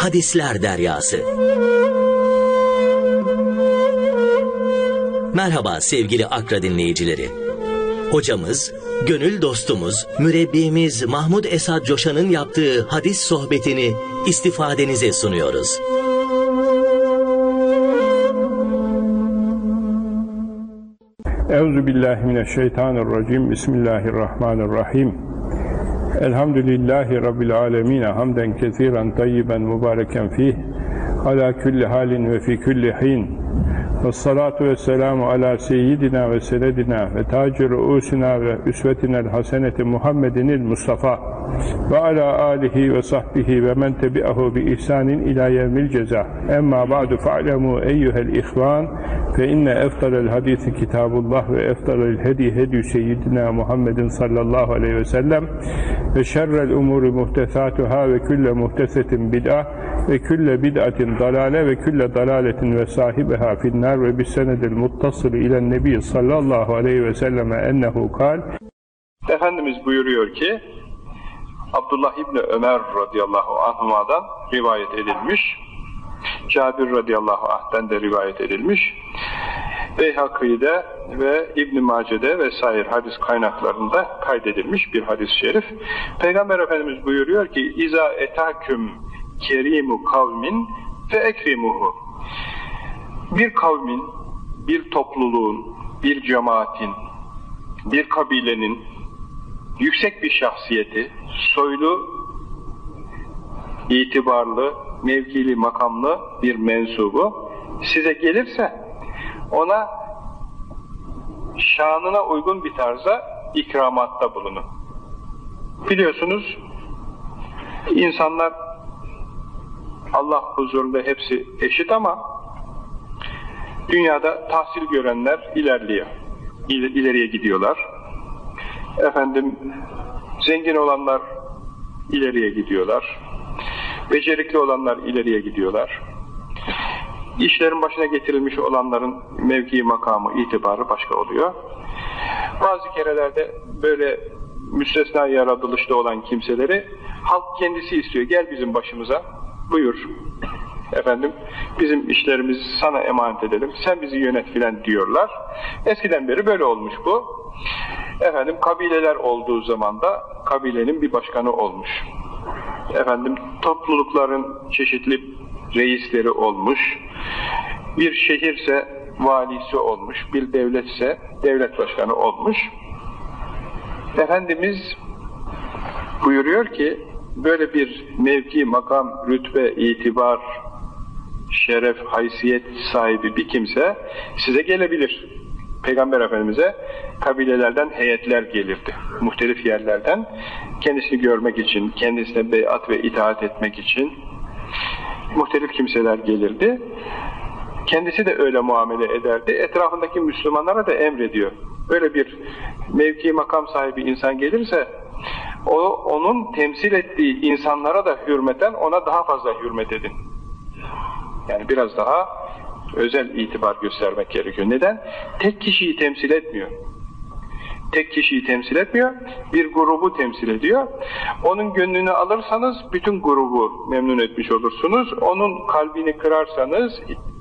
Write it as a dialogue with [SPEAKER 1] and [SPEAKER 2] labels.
[SPEAKER 1] Hadisler Deryası. Merhaba sevgili Akra dinleyicileri. Hocamız, gönül dostumuz, mürebbimiz Mahmud Esad Coşan'ın yaptığı hadis sohbetini istifadenize sunuyoruz.
[SPEAKER 2] Euzubillahimineşşeytanirracim. Bismillahirrahmanirrahim. Elhamdülillahi Rabbil alemin. Hamden kesiren tayyiben mübareken fih. Ala külli halin ve fi külli hin. Vessalatu vesselamu ala seyyidina ve senedina ve taci ruusina ve üsvetinel haseneti Muhammedinil Mustafa ve ala alihi ve sahbihi ve men tebi'ahu bi ihsanin ila yevmil ceza. Emma ba'du fa'lemu eyyuhel ihvan fe inne eftalel hadisi kitabullah ve eftalel hedi hedi seyyidina Muhammedin sallallahu aleyhi ve sellem ve şerrel umuri muhtesatuhâ ve külle muhtesetin bid'ah ve külle bid'atin dalale ve külle dalaletin ve sahibiha finnâr ve bis senedil muttasılı ilen nebi sallallahu aleyhi ve selleme ennehu kal.
[SPEAKER 3] Efendimiz buyuruyor ki, Abdullah İbni Ömer radıyallahu anhuma'dan rivayet edilmiş, Cabir radıyallahu anh'ten de rivayet edilmiş, Beyhaki'de ve İbn-i Mace'de vesaire hadis kaynaklarında kaydedilmiş bir hadis-i şerif. Peygamber Efendimiz buyuruyor ki, İza etaküm kerimu kavmin fe ekrimuhu. Bir kavmin, bir topluluğun, bir cemaatin, bir kabilenin yüksek bir şahsiyeti, soylu, itibarlı, mevkili, makamlı bir mensubu size gelirse ona şanına uygun bir tarzda ikramatta bulunun. Biliyorsunuz insanlar Allah huzurunda hepsi eşit ama dünyada tahsil görenler ilerliyor. İleriye gidiyorlar. Efendim, zengin olanlar ileriye gidiyorlar. Becerikli olanlar ileriye gidiyorlar. İşlerin başına getirilmiş olanların mevki, makamı, itibarı başka oluyor. Bazı kerelerde böyle müstesna yaratılışta olan kimseleri halk kendisi istiyor. Gel bizim başımıza, buyur. Efendim, bizim işlerimizi sana emanet edelim, sen bizi yönet filan diyorlar. Eskiden beri böyle olmuş bu. Efendim, kabileler olduğu zaman da kabilenin bir başkanı olmuş. Efendim, toplulukların çeşitli reisleri olmuş. Bir şehirse valisi olmuş, bir devletse devlet başkanı olmuş. Efendimiz buyuruyor ki, böyle bir mevki, makam, rütbe, itibar, şeref, haysiyet sahibi bir kimse size gelebilir. Peygamber Efendimiz'e kabilelerden heyetler gelirdi. Muhtelif yerlerden kendisini görmek için, kendisine beyat ve itaat etmek için muhtelif kimseler gelirdi. Kendisi de öyle muamele ederdi. Etrafındaki Müslümanlara da emrediyor. Öyle bir mevki, makam sahibi insan gelirse onun temsil ettiği insanlara da hürmeten ona daha fazla hürmet edin. Yani biraz daha özel itibar göstermek gerekiyor. Neden? Tek kişiyi temsil etmiyor. Tek kişiyi temsil etmiyor, bir grubu temsil ediyor. Onun gönlünü alırsanız bütün grubu memnun etmiş olursunuz. Onun kalbini kırarsanız,